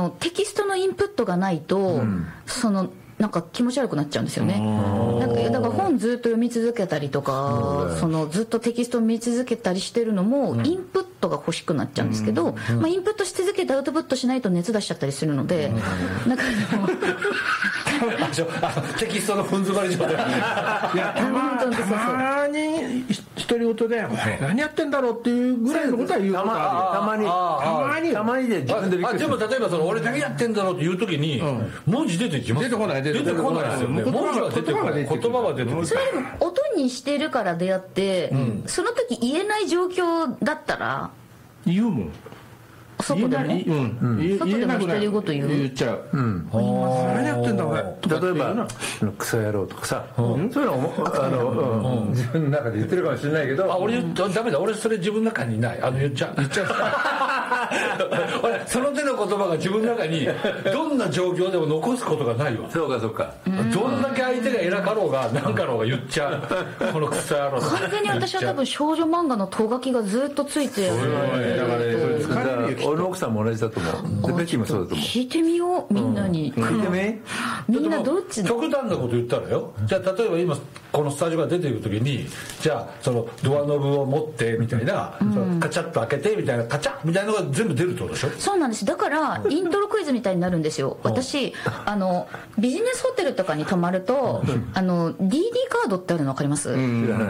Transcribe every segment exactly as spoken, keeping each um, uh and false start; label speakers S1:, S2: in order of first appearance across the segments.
S1: のテキストのインプットがないと、うん、そのなんか気持ち悪くなっちゃうんですよね。なんかだから本ずっと読み続けたりとか、そのずっとテキストを見続けたりしてるのもインプットが欲しくなっちゃうんですけど、まあ、インプットし続けてアウトプットしないと熱出しちゃったりするので、なんか
S2: テキストのふん詰まり状態。いや
S3: たまたまに独り言で「何やってんだろう」っていうぐらいのことは言うことあるよ。
S2: たまにたまにで自分でびっくりする。でも例えばその俺何やってんだろうっていう時に文字出てきます。
S3: 出てこない
S2: 出てこないですよね。文字は出てこない。言葉は出てこない。
S1: それでも音にしてるから出会って、うん、その時言えない状況だったら
S3: 言うもん。
S1: 外でも、うん、外でも独り言言う。
S3: 言っちゃう。うん、何やってんだ俺。
S4: 例えばクソ野郎とかさ、そういうのあの自分の中で言ってるかもしれないけど、
S2: あ俺ダメだ。俺それ自分の中にない。あの言っちゃう言っちゃう。俺その手の言葉が自分の中にどんな状況でも残すことがないわ。
S4: そうかそうか。
S2: どんだけ相手が偉かろうが何かろうが言っちゃう。このクソ野郎。
S1: 完全に私は多分少女漫画のとがきがずっとついてる。
S4: だからね。俺の奥さんも同じだと思う。でベッキーもそうだと思う。
S1: 聞いてみようみんなに。
S4: 聞いてみ。
S1: みんなどっちだ。
S2: 極端なこと言ったらよ。じゃあ例えば今このスタジオが出ていく時にじゃあそのドアノブを持ってみたいな、うん、カチャッと開けてみたいなカチャッみたいなのが全部出るってことでしょ。
S1: そうなんです。だからイントロクイズみたいになるんですよ。私あのビジネスホテルとかに泊まるとあの ディーディー カードってあるの分かります？うん、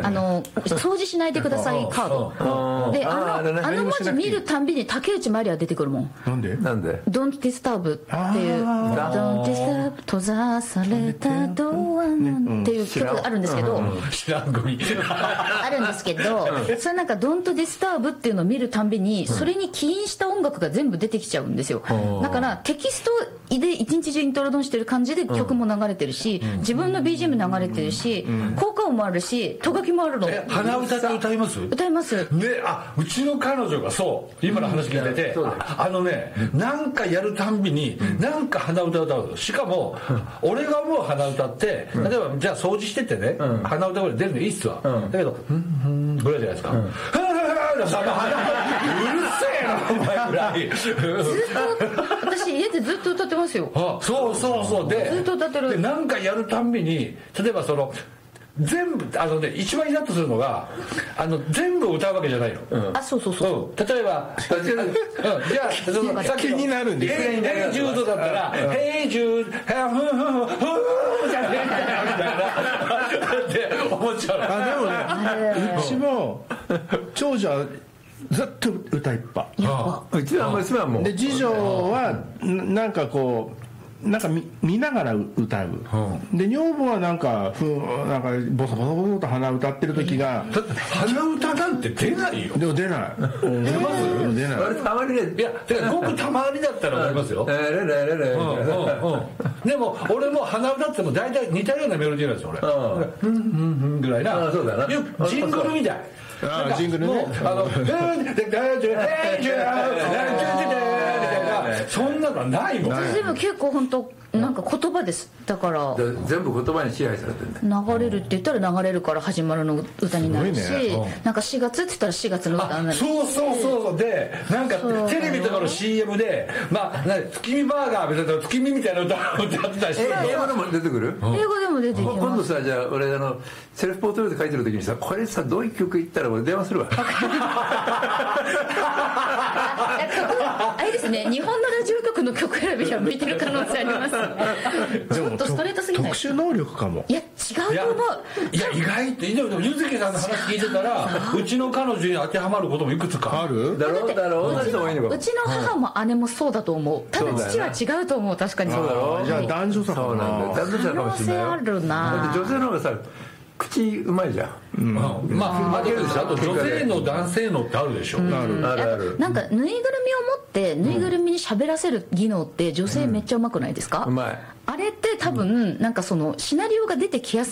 S1: あの掃除しないでくださいカードで、あのあの文字見るたんびに竹内まりや出てくるもん。
S3: なんで？
S4: なんで
S1: Don't disturb っていう Don't disturb 閉ざされたドアなんていう曲あるんですけど、
S2: 知らんごみ
S1: あるんですけど、それなんか Don't disturb っていうのを見るたんびにそれに起因した音楽が全部出てきちゃうんですよ。だからテキストで一日中イントロドンしてる感じで曲も流れてるし、自分の ビージーエム 流れてるし、効果音もあるし、とがきもあるの。
S2: 鼻歌って歌います？
S1: 歌います。
S2: ね、あ、うちの彼女がそう今の話聞いてて、あのね、なんかやるたんびになんか鼻歌歌う。しかも俺が思う鼻歌って、例えばじゃあ掃除しててね、鼻歌声出るのいいっすわ。だけどふんふんぐらいじゃないですか。ふんふんふんうるせえなお前ぐらい。ずっ
S1: と私家でずっと歌ってますよ。
S2: あ、そうそうそうで
S1: ずっと歌ってる。
S2: でなんかやるたんびに例えばその全部あのね一番イラッとするのがあの全部歌うわけじゃないの、
S1: うん、あそうそうそう、
S2: うん、例えば、うん、じゃあそのさっきの
S3: 気になるんです
S2: よ。ヘイジュードだったらヘイジュードふんふんふんふんふんじゃねえみたいなって思っちゃう。
S3: あでもねうちも長女はずっと歌いっぱ
S4: うちは娘はもう
S3: で次女はなんかこうなんか 見, 見ながら歌う、うん、で女房はなんかふなんかボソボソボソと鼻歌ってる時が、
S2: だって鼻歌なんて出ないよ。
S3: でも出ない出ます出ない。
S4: あれたまにね、
S2: いやだからごくたまにだったら分かりますよ。でも俺も鼻歌っても大体似たようなメロディーなんですよ俺。うんうんうんぐらいな。
S4: あそうだな。
S2: ジングルみたい。
S3: あジングルね。
S2: あのそんなのないもん。
S1: 私でも結構本当なんか言葉です。だから
S4: 全部言葉に支配されてるん
S1: だ。流れるって言ったら流れるから始まるの歌になるし、ね、なんかしがつって言ったらしがつの歌になるし。
S2: そうそうそうでなんかテレビとかの シーエム でまあ月見バーガーみたいな月見みたいな歌を歌ってたりして。
S4: 英語でも出てくる？
S1: 英語でも出てきます。
S4: 今度さじゃあ俺あのセルフポートレート書いてる時にさこれさどういう曲言ったら俺電話するわ。
S1: あれですね、日本のラジオ局の曲選びは向いてる可能性ありますね。ちょっとストレートすぎない？
S3: 特殊能力かも。
S1: いや違うと思う。
S2: いや意外ってでもゆずきさんの話聞いてたらうちの彼女に当てはまることもいくつか
S3: ある
S4: だろうだろう。
S1: うちのうちの母も姉もそうだと思う。ただ父は違うと思う。確かにそうだろう。
S3: じゃあ男女差かな。
S4: 男女差かもしれないよ。
S1: あるな。
S4: だって女性の方がさ口うまいじゃん、うん、
S2: まああと女性の男性のってあるでしょ、うん、
S4: あるあるある。
S1: なんかぬいぐるみを持ってぬいぐるみに喋らせる技能って女性めっちゃうまくないですか？
S4: うまい。
S1: あれって多分なんかそのシナリオが出てきやす